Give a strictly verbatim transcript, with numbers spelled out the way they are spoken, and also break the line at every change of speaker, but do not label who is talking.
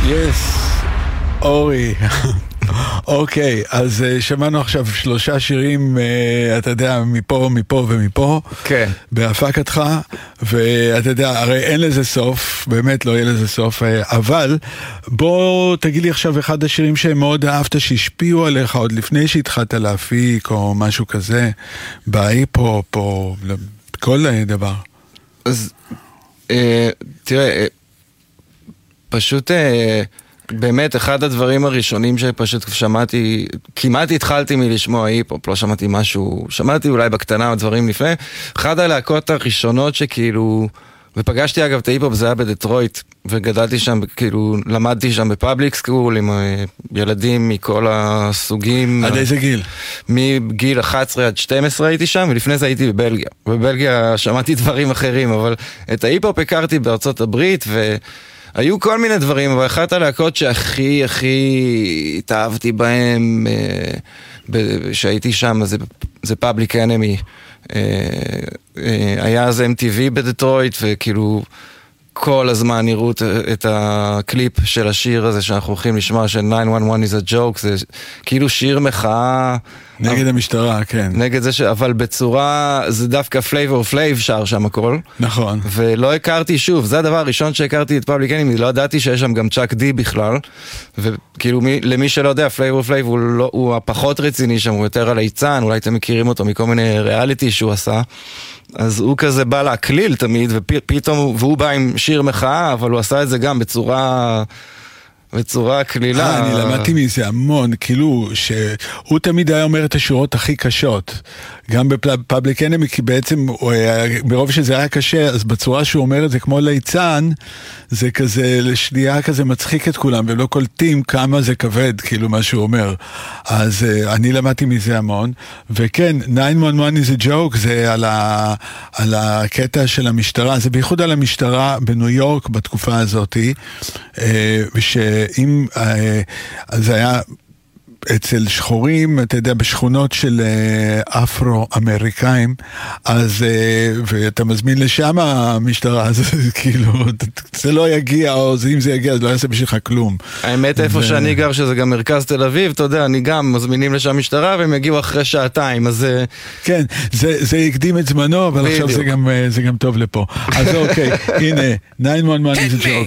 יס, אורי. אוקיי, אז שמענו עכשיו שלושה שירים, אתה יודע, מפה, מפה ומפה.
כן.
בהפקתך, ואתה יודע, הרי אין לזה סוף, באמת לא יהיה לזה סוף, אבל בוא תגיד לי עכשיו אחד השירים שהם מאוד אהבת, שהשפיעו עליך עוד לפני שהתחלת להפיק, או משהו כזה, בהיפ-הופ, או כל דבר.
אז, אה, תראה, אה, פשוט... אה, באמת, אחד הדברים הראשונים שפשוט שמעתי, כמעט התחלתי מלשמוע היפ-הופ, לא שמעתי משהו, שמעתי אולי בקטנה דברים לפני, אחד הלהקות הראשונות שכאילו, ופגשתי אגב את ההיפ-הופ, זה היה בדטרויט, וגדלתי שם, כאילו, למדתי שם בפאבליק סקול, עם ילדים מכל הסוגים.
עד איזה גיל?
מגיל אחת עשרה עד שתים עשרה הייתי שם, ולפני זה הייתי בבלגיה. בבלגיה שמעתי דברים אחרים, אבל את ההיפ-הופ הכרתי בארצות הברית, ו... היו כל מיני דברים, אבל אחת הלהקות שהכי הכי התאהבתי בהם שהייתי שם, זה, זה Public Enemy. היה אז אם טי וי בדטרויט, וכאילו כל הזמן נראו את הקליפ של השיר הזה שאנחנו הולכים לשמוע, של נין וואן וואן is a joke, זה כאילו שיר מחאה
נגד אבל, המשטרה, כן.
נגד זה, ש... אבל בצורה, זה דווקא פלייבור פלייב שר שם הכל.
נכון.
ולא הכרתי, שוב, זה הדבר הראשון שהכרתי את פאבליק אנימי, לא ידעתי שיש שם גם צ'אק די בכלל, וכאילו מי, למי שלא יודע, פלייבור פלייב הוא, לא, הוא הפחות רציני שם, הוא יותר על היצן, אולי אתם מכירים אותו מכל מיני ריאליטי שהוא עשה, אז הוא כזה בא להקליל תמיד, ופתאום, והוא בא עם שיר מחאה, אבל הוא עשה את זה גם בצורה... בצורה כלילה.
אני למדתי מזה המון, כאילו, שהוא תמיד היה אומר את השורות הכי קשות, גם בפאבליק אנימי, כי בעצם, ברוב שזה היה קשה, אז בצורה שהוא אומר את זה כמו ליצן, זה כזה, לשנייה כזה מצחיק את כולם, ולא קולטים כמה זה כבד, כאילו, מה שהוא אומר. אז אני למדתי מזה המון, וכן, נין וואן וואן is a joke, זה על, ה, על הקטע של המשטרה, זה בייחוד על המשטרה בניו יורק, בתקופה הזאת, וש... אם זה היה אצל שחורים, אתה יודע, בשכונות של אפרו-אמריקאים, אז, ואתה מזמין לשם המשטרה, אז כאילו, זה לא יגיע, או אם זה יגיע, אז לא יעשה בשבילך כלום.
האמת, איפה שאני גר, שזה גם מרכז תל אביב, אתה יודע, אני גם מזמינים לשם משטרה, והם יגיעו אחרי שעתיים, אז...
כן, זה יקדים את זמנו, אבל עכשיו זה גם טוב לפה. אז אוקיי, הנה, נין וואן וואן is a joke.